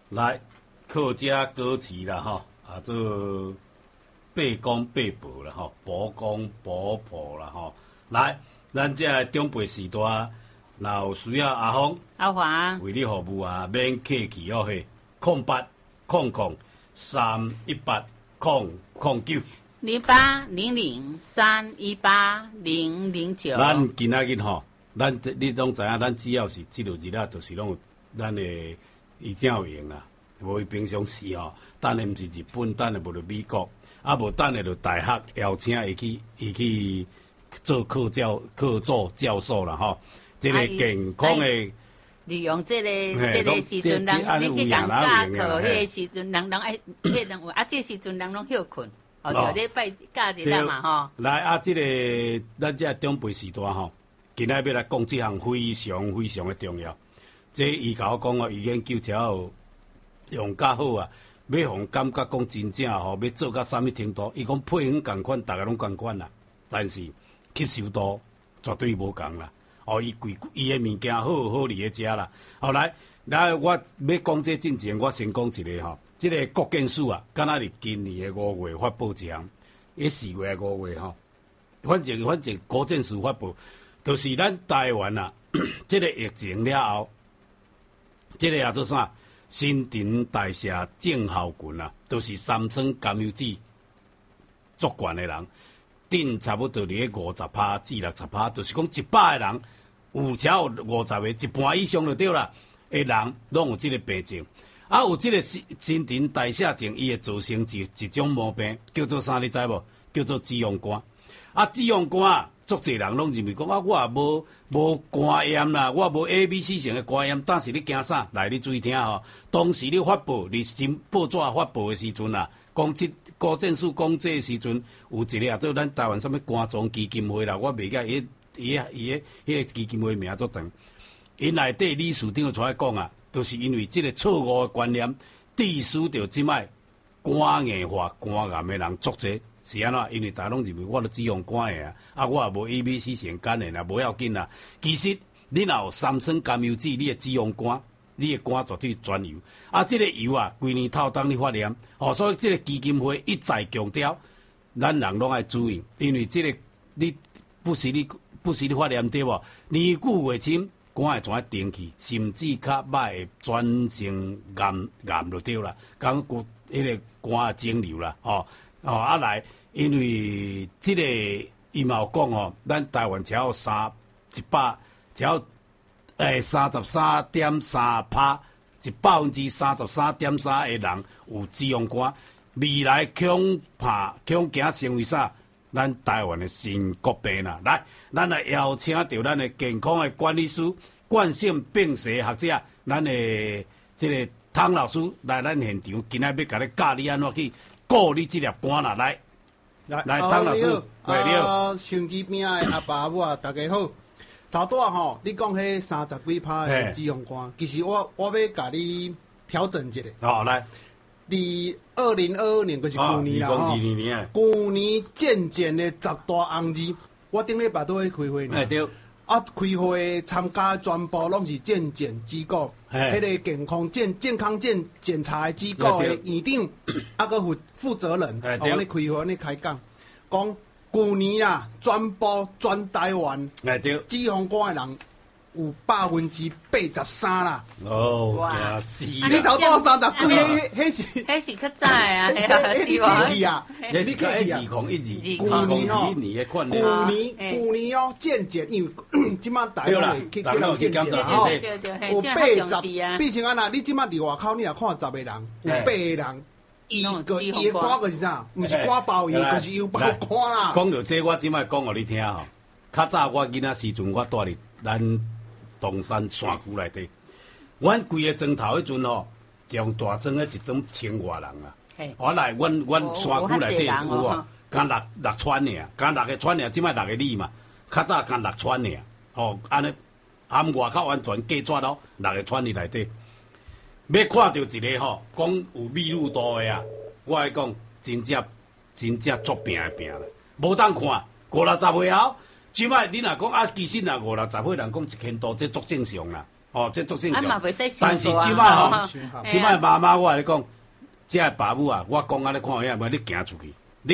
来，客家歌词啦吼，做八公八婆啦吼，婆公婆婆啦吼。来，咱这长辈时代，若有需要阿峰、 阿华为你服务啊，免客气哦嘿，0800318009。 0800318009。 咱今仔日吼，你拢知影，咱只要是即落日啊，就是拢有咱的伊正有用啦。无伊平常时吼，等的毋是日本，等的无着美国，啊无等的着大学邀请伊去做课座教授啦吼。即个健康的。 利用这个时阵，人你去讲假课，迄个时阵，人爱，迄人有这时阵人拢休困，就咧拜假日啦嘛吼。 来咱这长辈时代吼，今仔要来讲这项非常非常的重要。这伊甲我讲哦，伊研究超用较好啊，要互感觉讲真正吼，要做到啥物程度？伊讲配方共款，大家拢共款啦，但是吸收度绝对无共啦。伊的物件好伫咧食啦。后来我要讲这进前，我先讲一个吼，这个国建署啊，敢若是今年的5月发布一项，4月5月吼，反正国建署发布，就是咱台湾啊，这个疫情了后，这个也做啥？新陈代谢症候群啊，都是三酸甘油酯足悬的人，顶差不多伫咧50%至60%，就是讲100个人。有超有50个，一半以上就对啦。的人拢有这个病症，啊，有这个新陈代谢症，伊会造成一种毛病，叫做啥？你知无？叫做脂肪肝。啊，脂肪肝啊，足侪人拢认为讲啊，我也无肝炎啦，我无 ABC 型的肝炎，但是你惊啥？来，你注意听吼。当时你发布，你新报纸发布的时阵啊，讲国政署讲这个时阵，有一个啊，做咱台湾什么肝脏基金会啦，我袂记伊迄个基金会名足长，因内底理事长出来讲啊，就是因为即个错误的观念，致使着即摆肝硬化、肝癌的人足侪，是安怎？因为大家拢认为我都脂肪肝的啊，我也无 ABC 型肝的啦，无要紧啦。其实你若有三酸甘油酯，你的脂肪肝，你的肝绝对转油。啊，即个油啊，规年头当你发炎，所以即个基金会一再强调，咱人拢爱注意，因为即个你不是你发炎对无？年久月深，肝会转定去，甚至较歹会转成癌就对啦。讲迄个肝肿瘤啦，啊来，因为即个伊嘛有讲哦，咱台湾只有33.3%，133%，133.3%的人有脂肪肝，未来恐惊成为啥？咱台湾的新国病啦，来，咱来邀请到咱的健康的管理师、冠性病学学者，咱的这个汤老师来咱现场，今仔要甲你教你安怎去顾你这粒肝啦，来，汤老师，你好， 手机边的阿爸母啊，大家好。头拄啊吼，你讲迄30几%的脂肪肝，其实我要甲你调整一下。 好，来。 伫2022年就是去年啦吼，去年健检的10大红字，我顶礼拜都去开会呢。 对。 啊，开会参加全部拢是健检机构，迄个健康检查的机构的院长，啊个负责人，我咧开会咧开讲，讲去年啊，全台湾脂肪肝的人。有83%啦！ 哇，死！ 你头到30几， 迄是较早啊，是哇！ 你记去啊！2020年的款去年哦，健检因为即马大陆去健检吼， 有80，变成安那？你即马伫外口，你若看10个人，有8个人，伊的肝就是啥？毋是肝包油，就是油包肝啦。 讲到这，我即摆讲互你听吼。较早我囡仔时阵，我住伫咱东山山区内底，阮规个庄头迄阵吼，上大庄的一庄1000外人啦。我来，阮山区内底有啊，敢6川尔，敢6个川尔，即摆6个里嘛，较早敢6川尔，安尼含外口完全隔绝咯，6个川里内底，要看到一个吼，讲有密度度的啊，我爱讲真正足病的病啦，无当看50-60岁后。即摆你若讲啊，其实若50-60岁人讲1000度，这足正常啦。 这足正常。 但是即摆妈妈，我跟你讲，这爸母啊，我讲安尼看遐，无你行出去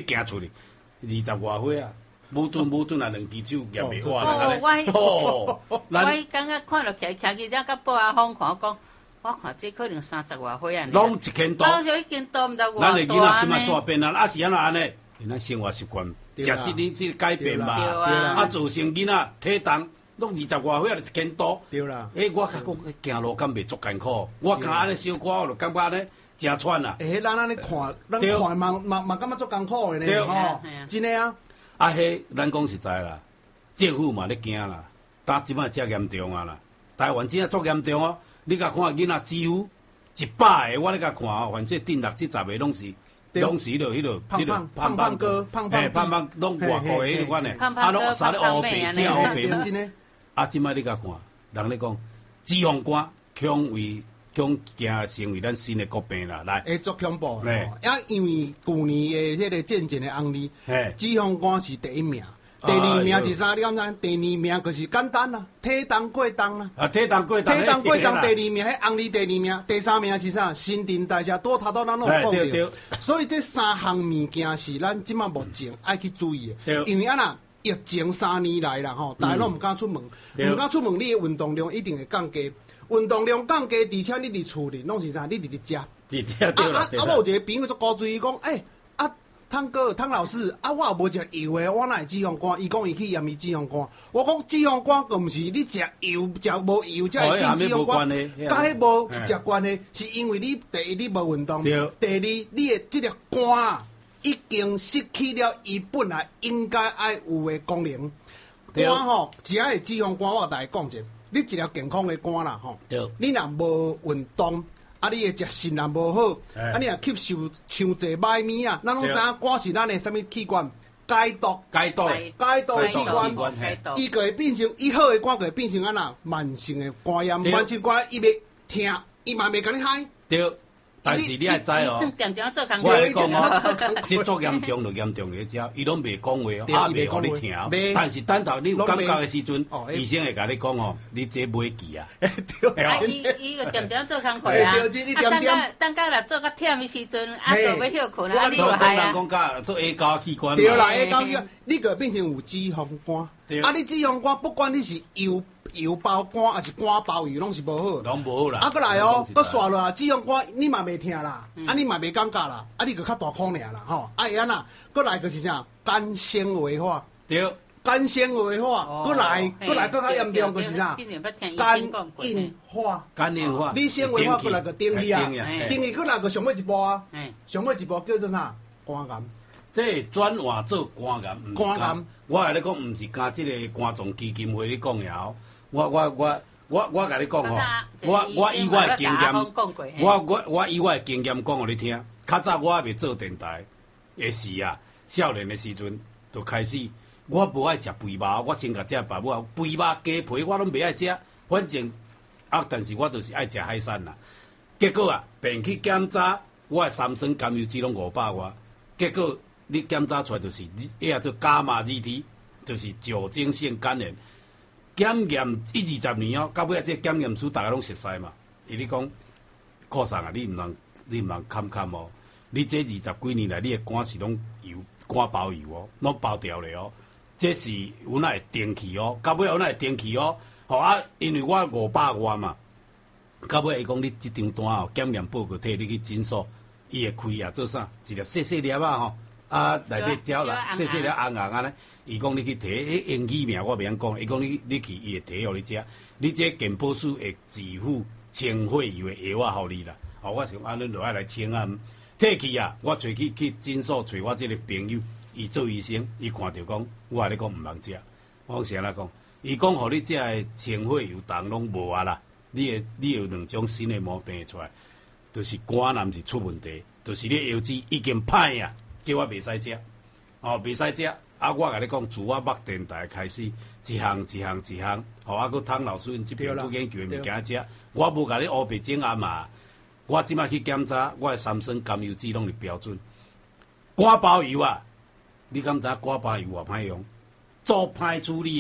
，20外岁啊，无准啊，两只手夹袂歪啦。 我感觉看落徛去遮，甲报阿峰看讲，我看这可能30外岁啊。 拢1斤多。 拢就1斤多，毋知偌大。 咱的囡仔即摆煞变啊，啊是安怎安尼？因咱生活习惯，食食你是改变嘛。啊，造成囡仔体重拢20外岁啊，就1斤多。 对啦。 我甲讲，行路敢袂足艰苦？我看安尼小可，我就感觉安尼真喘啦。 咱安尼看，咱看嘛感觉足艰苦的呢。吼，真的啊。 啊，咱讲实在啦，政府嘛咧惊啦，但即摆遮严重啊啦。台湾真正足严重哦！你甲看囡仔几乎100个，我咧甲看哦，凡是定60-70个拢是迄落胖哥， 胖拢外国迄款诶，啊拢衫咧乌白只乌白母。啊，即摆你甲看，人咧讲脂肪肝恐惊成为咱新的国病啦，来。 足恐怖诶！因为去年诶迄个健检诶案例，脂肪肝是第1名。第2名是啥？你敢知？第2名就是简单啦，体重过重啦。 体重过重， 第2名，迄案例第2名，第3名是啥？新陈代谢多，头咱拢有讲到。所以这3项物件是咱即马目前爱去注意的。因为疫情3年来啦，吼，大家拢毋敢出门，你的运动量一定会降低。运动量降低，而且你伫厝里拢是啥？你伫遮。我有一个朋友就告诉伊讲，汤老师，我也无食油的，我哪会脂肪肝？伊讲伊去验伊脂肪肝。我讲脂肪肝，佫毋是你食油食无油才会变脂肪肝，甲迄无直关系，是因为你第一你无运动，第二你的这个肝已经失去了伊本来应该爱有的功能。肝吼，只要是脂肪肝，我来讲者，你一条健康的肝啦吼，你若无运动。你的食肾也无好，你若吸收伤济歹物啊，咱拢知影肝是咱的什么器官？解毒的器官，伊个会变成伊好的肝，个会变成安那慢性的肝炎，慢性肝伊袂疼，伊嘛袂甲你害。 对，但是你爱知哦，我来讲哦，这足严重就严重咧，遮伊拢袂讲话哦，袂互你听哦。但是等到你有感觉的时阵，医生会甲你讲哦，你这袂记啊。 伊个点做工课啊，等到若做较忝的时阵，就要休困啊，你就害啊。 讲甲做下高器官。 对啦，下高器官，你个变成有脂肪肝。你脂肪肝，不管你是油包肝还是肝包油，拢是无好。 拢无好啦。 过来哦，搁刷落啊，脂肪肝你嘛袂疼啦，你嘛袂感觉啦，你个较大颗尔啦，吼。会安那，过来就是啥？肝纤维化。 对。 肝纤维化，过来更较严重就是啥？肝硬化。你纤维化过来个定义啊，定义过来个上尾一步啊，上尾一步叫做啥？肝癌。 这转化做肝癌，毋是肝。我甲你讲，毋是甲即个肝脏基金会你讲的哦。我甲你讲吼，我以我的经验，我以我的经验讲互你听。较早我还袂做电台的时啊，少年的时阵就开始。我无爱食肥肉，我先甲食爸母啊，肥肉鸡皮我拢袂爱食，反正但是我就是爱食海产啦。结果啊，便去检查，我的三酸甘油脂拢500外，结果你检查出来就是做伽马 GT， 就是酒精性肝炎。检验20年哦，到尾这检验书大家拢熟悉嘛。伊咧讲，顾上啊，你毋通坎哦，你这20几年来，你的肝是拢油，肝包油哦，拢包掉了哦。这是有哪会定去哦？到尾有哪会定去哦？吼因为我500外嘛，到尾伊讲你这张单哦，检验报告摕你去诊所，伊会开啊做啥？一粒细粒啊吼，内底胶啦，细粒红红啊咧。伊讲你去摕，英语名我袂晓讲，伊讲你去，伊会摕互你食。你这健保署会自付清血油的药啊，互你啦。我想尼就爱来清啊，摕去啊，我找去诊所找我这个朋友。伊做医生，伊看到讲，我甲你讲毋通食。我讲啥来讲？伊讲，互你食的清血油糖拢无啊啦。你有2种新的毛病出来，就是肝若毋是出问题，就是你油脂已经歹啊，叫我袂使食。袂使食。我甲你讲，自我捌电台开始，一项，搁汤老师因这边都研究的物件食。我无甲你乌白整暗嘛。我即摆去检查，我的三酸甘油脂拢是标准。肝包油啊！你敢知肝包油偌歹用？做歹处理的，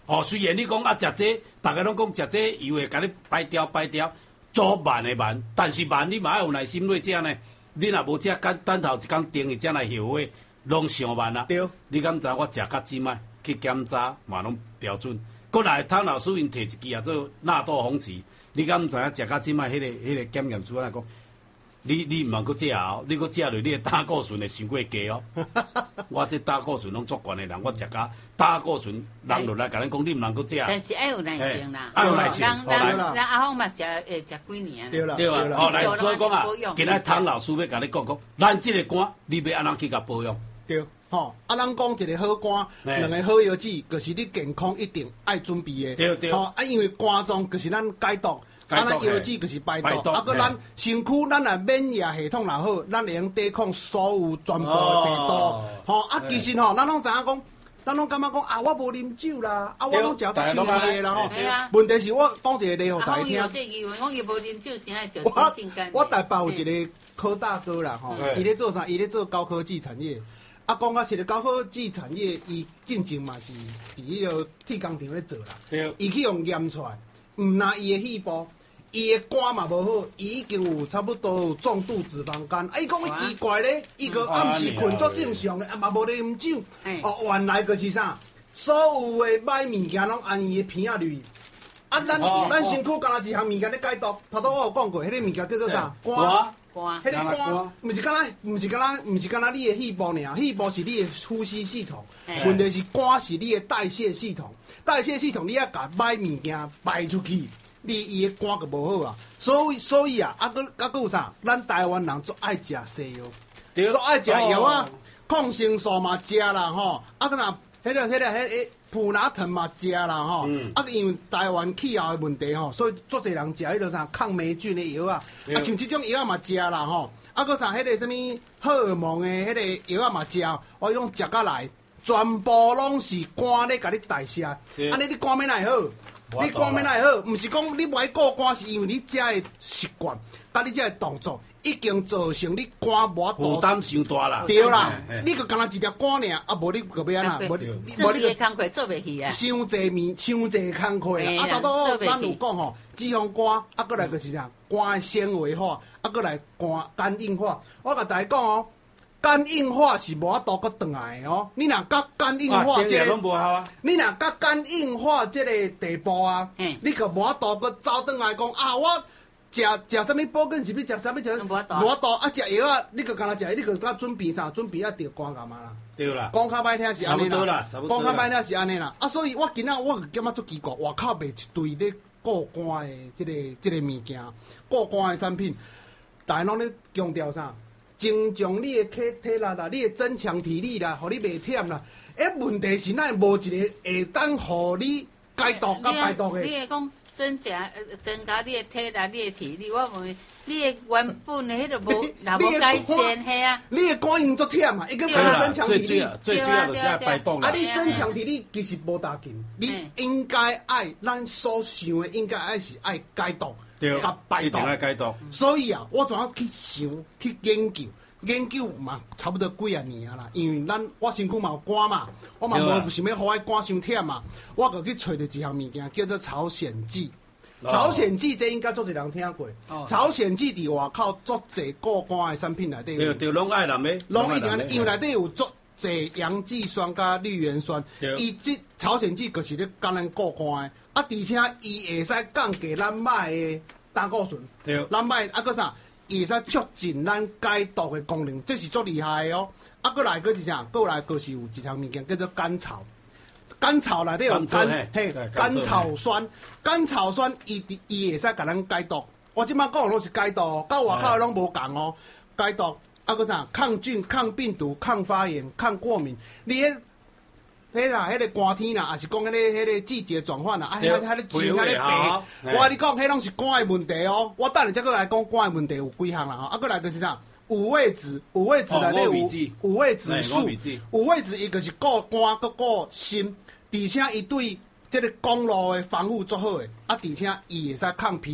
哦，虽然你讲啊，食这，大家拢讲食这油会甲你掰掉，做慢的慢，但是慢你嘛要有耐心来食呢。你若无食，等头一工定去才来后悔，拢上慢啊。 对。 你敢知我食到即摆去检查嘛拢标准。过来汤老师因摕一支啊做纳豆红旗，你敢知影食到即摆迄个检验主任讲，你毋通搁食哦，你搁食落你的胆固醇会伤过低哦。我这胆固醇拢足悬的人，我食甲胆固醇人落来甲咱讲，你毋通搁食。 但是爱有耐性啦， 爱有耐性。 咱阿芳嘛食几年。 对啦， 对啊。哦，来，所以讲啊，今仔汤老师要甲你讲，咱即个肝，你要安怎去甲保养？ 对，吼，啊，咱讲一个好肝，两个好药剂，就是你健康一定爱准备的。 对对。 吼，啊，因为肝脏就是咱解毒。啊，咱药剂就是排毒，啊，搁咱身躯，咱啊免疫系统也好，咱会用抵抗所有全部的病毒。吼，啊，其实吼，咱拢知影讲，咱拢感觉讲啊，我无啉酒啦，啊，我拢食得清气啦吼。问题是我讲一个例互大家听。 我又无啉酒，先爱酒精性肝炎。 我台北有一个科大哥啦，吼，伊咧做啥？伊咧做高科技产业。啊，讲到是个高科技产业，伊进前嘛是伫迄个铁工厂咧做啦。伊去用验出来。毋那伊的肺部，伊的肝嘛无好，伊已经有差不多有重度脂肪肝。啊，伊讲伊奇怪咧，伊个暗时困足正常的，啊嘛无咧啉酒。哦，原来就是啥，所有的歹物件拢按伊的鼻仔入。啊，咱身躯干那一项物件咧解毒。头拄我有讲过，迄个物件叫做啥？肝。迄个肝，毋是敢若你的肺部尔，肺部是你的呼吸系统。问题是肝是你的代谢系统。代谢系统你要甲歹物件排出去，伊的肝就无好啊。所以啊，搁有啥？咱台湾人足爱食西药，足爱食药啊，抗生素嘛食啦吼。啊，搁若迄个普拿疼嘛食啦吼。啊，因为台湾气候的问题吼，所以足侪人食迄个啥抗霉菌的药啊。啊，像即种药啊嘛食啦吼。啊，搁啥？迄个什物荷尔蒙的迄个药啊嘛食，我讲食甲来。全部拢是肝咧，甲你代谢。安尼你肝要哪会好？你肝要哪会好？毋是讲你袂顾肝，是因为你食的习惯，甲你食的动作，已经造成你肝无负担伤大啦。 对啦，你个干那一条肝尔，啊无你个要安那？无你个工课做袂起啊。 伤济工课啦。啊，头咱有讲吼，脂肪肝，啊，过来就是啥？肝的纤维化，啊，过来肝硬化。我甲大家讲哦。肝硬化是无法度搁转来的哦。你若甲肝硬化这个，你若甲肝硬化这个地步啊，你可无法度搁走转来讲啊，我食啥物保健食品，食啥物无法度啊，食药啊，你可干那食，你可甲准备啥？准备啊，调肝干嘛啦？ 对啦。 讲较歹听是安尼啦，讲较歹听是安尼啦。啊，所以我今仔我感觉足奇怪，外口卖一堆咧顾肝的这个物件，顾肝的产品，大家拢咧强调啥？增强你的体力啦，你的增强体力啦，互你袂忝啦。问题是咱无一个会当互你解毒甲排毒的。 你会讲增加你的体力、你的体力，我问你的原本的迄个无，若无改善，系啊。 你的肝硬足忝啊，伊个要增强体力。 最主要就是排毒啦。 啊，你增强体力其实无大紧，你应该爱咱所想的，应该爱是爱解毒。甲排毒，所以啊，我怎样去想去研究嘛，差不多几啊年啦。因为我身躯嘛有肝嘛，我嘛无想要互我肝伤忝嘛，我就去找着一项物件叫做朝鲜蓟。朝鲜蓟这应该足侪人听过。朝鲜蓟伫外口足侪顾肝的产品内底。 对，拢爱人的。 拢一定，因为内底有足侪阳脂酸甲绿原酸。伊即朝鲜蓟就是咧教咱顾肝的。啊，而且伊会使降低咱歹的胆固醇，咱歹啊，搁啥？伊会使促进咱解毒的功能，这是足厉害的哦。啊，搁来搁是啥？搁来搁是有一项物件叫做甘草，甘草内底有甘草酸，甘草酸伊会使甲咱解毒。我即摆讲的拢是解毒，甲外口的拢无共哦。解毒啊，搁啥？抗菌、抗病毒、抗发炎、抗过敏，你迄个寒天啦，也是讲迄个季节转换啦，啊，迄个树迄个白，我甲你讲，迄拢是肝的问题哦。我等下再过来讲肝的问题有几项啦吼，啊，过来就是啥？五味子内底有五味子素，五味子伊就是顾肝佮顾心，而且伊对这个公路的防护足好诶，啊，而且伊会使抗疲劳。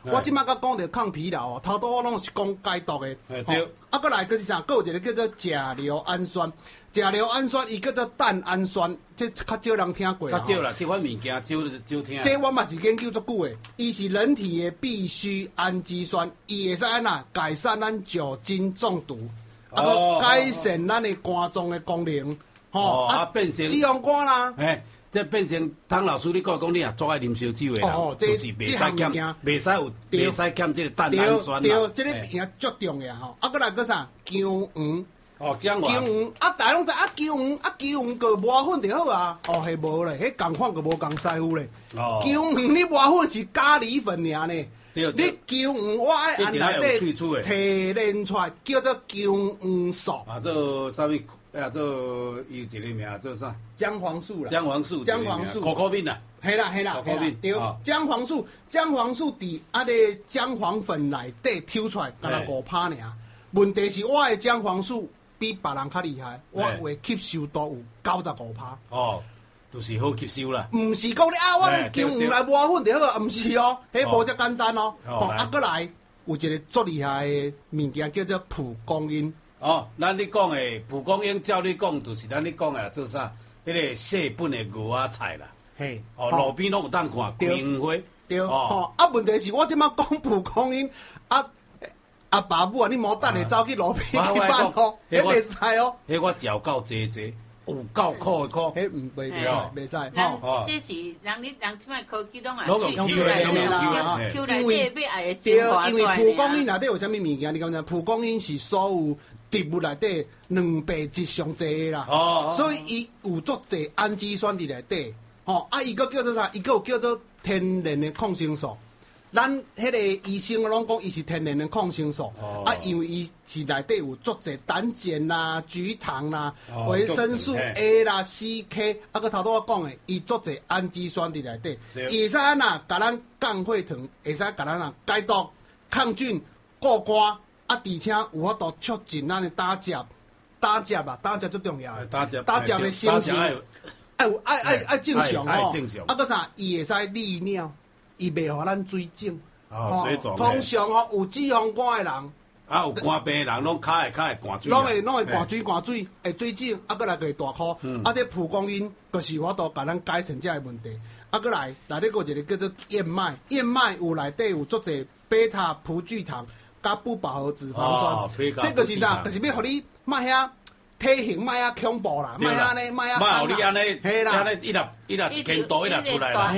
我即摆甲讲着抗疲劳哦，头拄我拢是讲解毒的。 对。 啊，过来就是啥？佫有一个叫做甲硫氨酸，甲硫氨酸伊叫做氮氨酸，这较少人听过。 较少啦，这款物件少听。 这我嘛是研究足久的，伊是人体的必需氨基酸，伊会使安那改善咱酒精中毒，啊，佮改善咱的肝脏的功能， 啊，变成脂肪肝啦。 这变成汤老师你讲你也足爱啉烧酒的人，就是袂使减，袂使减这个氮氨酸啦。 对，这个也足重要吼。啊，过来个啥？姜黄。 姜黄。 啊，大家拢知姜黄个磨粉就好啊。係无咧，迄共款个无共师傅咧。姜黄你磨粉是咖喱粉尔呢。你姜黄我爱按内底提炼出来，叫做姜黄素。 啊，做啥物？做有一个名做啥？ 姜黄素啦。 姜黄素。可可敏啦。 係啦。对，姜黄素伫姜黄粉内底抽出来，敢若5%尔。问题是我的姜黄素比别人较厉害，我会吸收度有95%。 就是好吸收啦。 毋是讲你我的姜黄来磨粉就好，毋是哦，迄无遮简单哦。啊，过来有一个足厉害的物件叫做蒲公英。 咱你讲的蒲公英，照你讲就是咱你讲的做啥？迄个细本的牛仔菜啦。路边拢有当看，桂花。 对。啊，问题是我即摆讲蒲公英，阿爸母啊，你莫等下走去路边去办哦，迄袂使哦。 迄我嚼够济。有够苦的苦， 迄袂使。 这是人即摆科技拢用抽来啦， 因为因为蒲公英内底有啥物物件？你敢知？蒲公英是所有植物内底蛋白质上侪啦，所以伊有足侪氨基酸伫内底。伊个叫做啥？伊个有叫做天然的抗生素。咱迄个医生拢讲伊是天然的抗生素，因为伊是内底有足侪胆碱啦、菊糖啦、维生素 A 啦、CK， 个头拄我讲的，伊足侪氨基酸伫内底，伊会使安那甲咱降血糖，会使甲咱解毒、抗菌、固肝，而且有法度促进咱的打结最重要的，打结的生成，爱正常哦，个啥，伊会使利尿。伊袂互咱水肿， 水肿。 通常有脂肪肝的人， 有肝病的人，拢较会寒水。 拢会寒水，会水肿，过来就会大哭。这蒲公英就是法度甲咱改善这个问题。过来内底有一个叫做燕麦，燕麦有内底有足侪贝塔葡聚糖、甲不饱和脂肪酸，这个是啥？就是要互你莫遐。体型莫遐恐怖啦，莫安尼，莫互你安尼， 嘿啦， 安尼一一斤多一出来啦， 嘿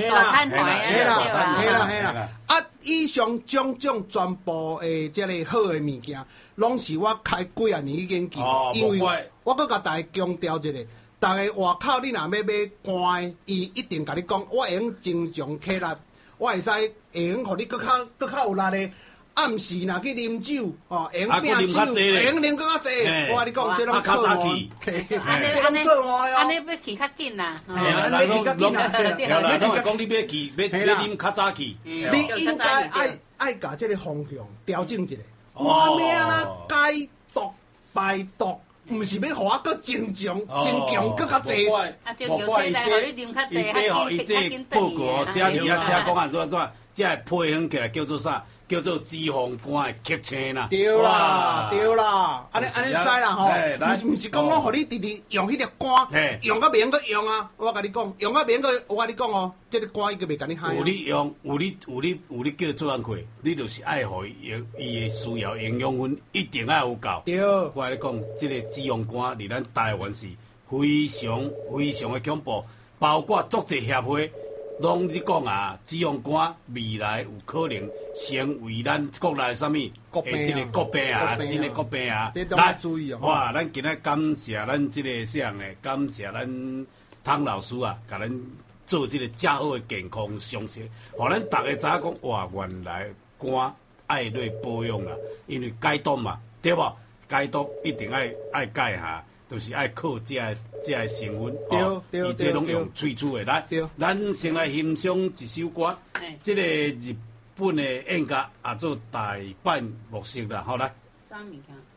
啦，以上种种全部诶，这个好诶物件，拢是我开几啊年研究，因为我搁甲大家强调一个，大家外口你若要买干，伊一定甲你讲，我会用增强体力，我会使会用，互你搁较有力咧。暗时若去啉酒，会用拼酒，会用啉更较济。我甲你讲，这拢错误，这拢错误哦。 安尼要去较紧啦， 安尼去较紧啦。 拢会讲你要去，要啉较早去。 你应该爱甲这个方向调整一下。我要安那解毒排毒，毋是要互我搁增强搁较济。 莫怪伊这报告写字啊，写讲安怎，这配合起来叫做啥？叫做脂肪肝的激青啦， 对啦，安尼知啦吼，毋是讲我互你直直用迄粒肝，用到袂用搁用啊！我甲你讲，用到袂用搁，我甲你讲哦，这个肝伊个袂甲你害。 有你用，有你叫做安亏，你就是爱互伊的需要营养分一定爱有够。 对， 我甲你讲，这个脂肪肝伫咱台湾是非常的恐怖，包括足侪协会。拢你讲啊，脂肪肝未来有可能成为咱国内什么？这个国病啊，新的国病啊。 来， 哇！咱今日感谢咱这个啥呢？感谢咱汤老师啊，甲咱做这个较好的健康常识，互咱大家知影讲哇，原来肝爱来保养啦，因为解毒嘛，对无？解毒一定爱解下。就是爱靠这个成分，伊这拢用喙煮的。来，咱先来欣赏一首歌，这个日本的演歌也做大阪木色啦，好来。 啥物件？